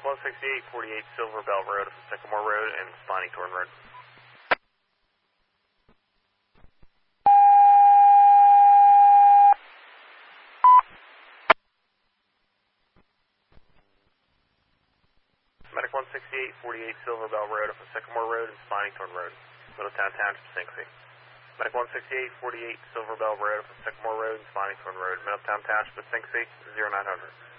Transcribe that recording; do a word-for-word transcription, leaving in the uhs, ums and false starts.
Medic one sixty-eight forty-eight Silver Bell Road, Sycamore Road, and Spiningthorn Road. Medic one sixty-eight forty-eight Silver Bell Road, Sycamore Road, and Spiningthorn Road, Middletown Township, Sing Sing. Medic one sixty-eight forty-eight Silver Bell Road, Sycamore Road, and Spiningthorn Road, Middletown Township, Sing Sing, zero nine hundred.